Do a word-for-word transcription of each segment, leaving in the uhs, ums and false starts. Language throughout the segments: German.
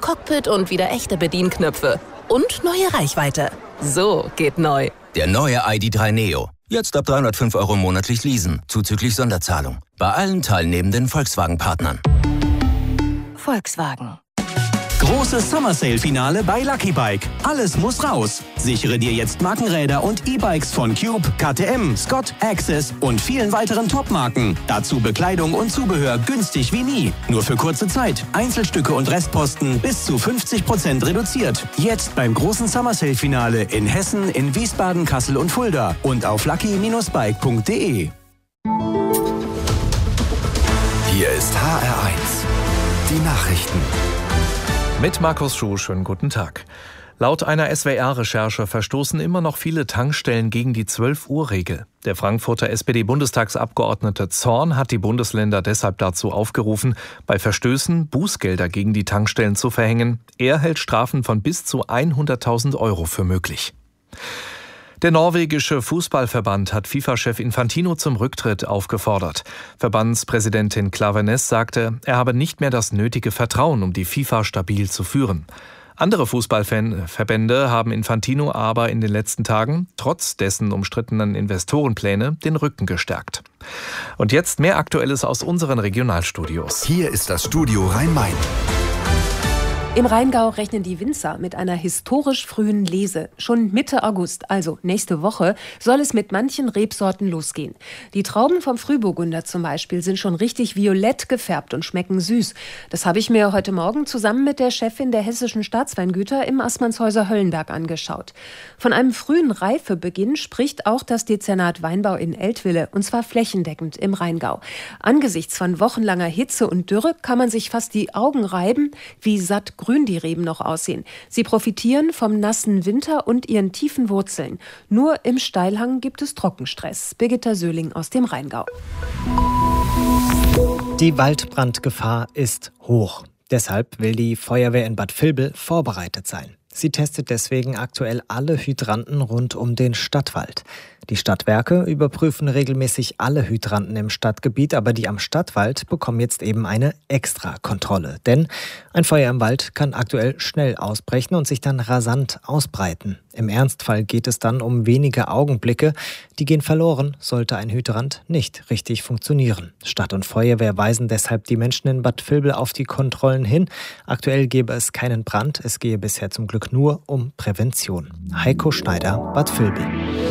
Cockpit und wieder echte Bedienknöpfe. Und neue Reichweite. So geht neu. Der neue I D drei Neo. Jetzt ab dreihundertfünf Euro monatlich leasen, zuzüglich Sonderzahlung. Bei allen teilnehmenden Volkswagen-Partnern. Volkswagen. Großes Summer Sale Finale bei Lucky Bike. Alles muss raus. Sichere dir jetzt Markenräder und E-Bikes von Cube, K T M, Scott, Access und vielen weiteren Top-Marken. Dazu Bekleidung und Zubehör günstig wie nie. Nur für kurze Zeit. Einzelstücke und Restposten bis zu fünfzig Prozent reduziert. Jetzt beim großen Summer Sale Finale in Hessen, in Wiesbaden, Kassel und Fulda und auf lucky Bindestrich bike punkt de. Hier ist H R eins. Die Nachrichten. Mit Markus Schuh, schönen guten Tag. Laut einer S W R-Recherche verstoßen immer noch viele Tankstellen gegen die zwölf-Uhr-Regel. Der Frankfurter S P D-Bundestagsabgeordnete Zorn hat die Bundesländer deshalb dazu aufgerufen, bei Verstößen Bußgelder gegen die Tankstellen zu verhängen. Er hält Strafen von bis zu hunderttausend Euro für möglich. Der norwegische Fußballverband hat FIFA-Chef Infantino zum Rücktritt aufgefordert. Verbandspräsidentin Klaveness sagte, er habe nicht mehr das nötige Vertrauen, um die FIFA stabil zu führen. Andere Fußballverbände haben Infantino aber in den letzten Tagen, trotz dessen umstrittenen Investorenpläne, den Rücken gestärkt. Und jetzt mehr Aktuelles aus unseren Regionalstudios. Hier ist das Studio Rhein-Main. Im Rheingau rechnen die Winzer mit einer historisch frühen Lese. Schon Mitte August, also nächste Woche, soll es mit manchen Rebsorten losgehen. Die Trauben vom Frühburgunder zum Beispiel sind schon richtig violett gefärbt und schmecken süß. Das habe ich mir heute Morgen zusammen mit der Chefin der hessischen Staatsweingüter im Assmannshäuser Höllenberg angeschaut. Von einem frühen Reifebeginn spricht auch das Dezernat Weinbau in Eltville, und zwar flächendeckend im Rheingau. Angesichts von wochenlanger Hitze und Dürre kann man sich fast die Augen reiben, wie satt grün die Reben noch aussehen. Sie profitieren vom nassen Winter und ihren tiefen Wurzeln. Nur im Steilhang gibt es Trockenstress. Birgitta Söhling aus dem Rheingau. Die Waldbrandgefahr ist hoch. Deshalb will die Feuerwehr in Bad Vilbel vorbereitet sein. Sie testet deswegen aktuell alle Hydranten rund um den Stadtwald. Die Stadtwerke überprüfen regelmäßig alle Hydranten im Stadtgebiet, aber die am Stadtwald bekommen jetzt eben eine Extrakontrolle. Denn ein Feuer im Wald kann aktuell schnell ausbrechen und sich dann rasant ausbreiten. Im Ernstfall geht es dann um wenige Augenblicke. Die gehen verloren, sollte ein Hydrant nicht richtig funktionieren. Stadt und Feuerwehr weisen deshalb die Menschen in Bad Vilbel auf die Kontrollen hin. Aktuell gäbe es keinen Brand, es gehe bisher zum Glück nur um Prävention. Heiko Schneider, Bad Vilbel.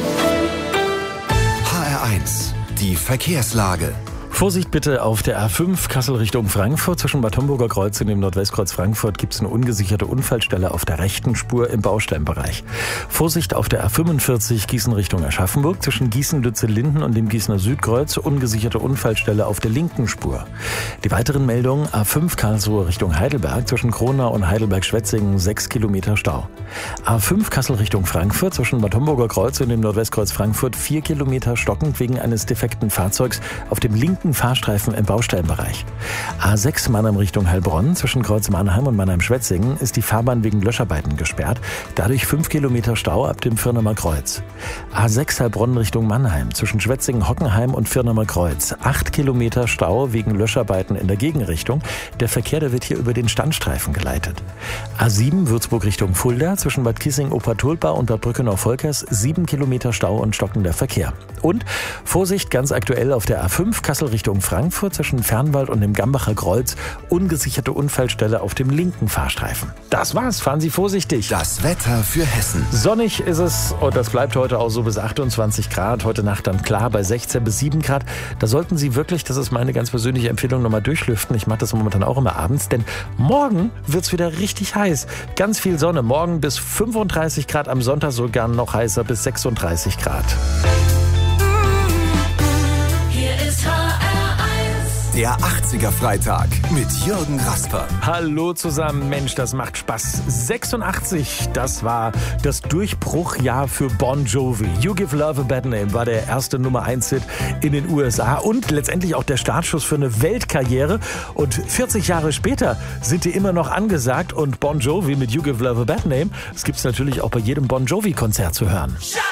H R eins. Die Verkehrslage. Vorsicht bitte auf der A fünf Kassel Richtung Frankfurt. Zwischen Bad Homburger Kreuz und dem Nordwestkreuz Frankfurt gibt es eine ungesicherte Unfallstelle auf der rechten Spur im Baustellenbereich. Vorsicht auf der A fünfundvierzig Gießen Richtung Aschaffenburg. Zwischen Gießen-Lützel-Linden und dem Gießener Südkreuz ungesicherte Unfallstelle auf der linken Spur. Die weiteren Meldungen: A fünf Karlsruhe Richtung Heidelberg. Zwischen Kronau und Heidelberg-Schwetzingen sechs Kilometer Stau. A fünf Kassel Richtung Frankfurt. Zwischen Bad Homburger Kreuz und dem Nordwestkreuz Frankfurt vier Kilometer stockend wegen eines defekten Fahrzeugs auf dem linken Fahrstreifen im Baustellenbereich. A sechs Mannheim Richtung Heilbronn. Zwischen Kreuz Mannheim und Mannheim-Schwetzingen ist die Fahrbahn wegen Löscharbeiten gesperrt. Dadurch fünf Kilometer Stau ab dem Firnemer Kreuz. A sechs Heilbronn Richtung Mannheim. Zwischen Schwetzingen-Hockenheim und Firnemer Kreuz. acht Kilometer Stau wegen Löscharbeiten in der Gegenrichtung. Der Verkehr, der wird hier über den Standstreifen geleitet. A sieben Würzburg Richtung Fulda. Zwischen Bad Kissing-Obertulpa und Bad Brückenau-Volkers sieben Kilometer Stau und stockender Verkehr. Und Vorsicht ganz aktuell auf der A fünf Kassel Richtung Frankfurt zwischen Fernwald und dem Gambacher Kreuz. Ungesicherte Unfallstelle auf dem linken Fahrstreifen. Das war's. Fahren Sie vorsichtig. Das Wetter für Hessen. Sonnig ist es und das bleibt heute auch so bis achtundzwanzig Grad. Heute Nacht dann klar bei sechzehn bis sieben Grad. Da sollten Sie wirklich, das ist meine ganz persönliche Empfehlung, nochmal durchlüften. Ich mache das momentan auch immer abends, denn morgen wird's wieder richtig heiß. Ganz viel Sonne. Morgen bis fünfunddreißig Grad, am Sonntag sogar noch heißer bis sechsunddreißig Grad. Der achtziger Freitag mit Jürgen Rasper. Hallo zusammen, Mensch, das macht Spaß. sechsundachtzig, das war das Durchbruchjahr für Bon Jovi. You Give Love a Bad Name war der erste Nummer eins Hit in den U S A und letztendlich auch der Startschuss für eine Weltkarriere. Und vierzig Jahre später sind die immer noch angesagt und Bon Jovi mit You Give Love a Bad Name, das gibt's natürlich auch bei jedem Bon Jovi-Konzert zu hören.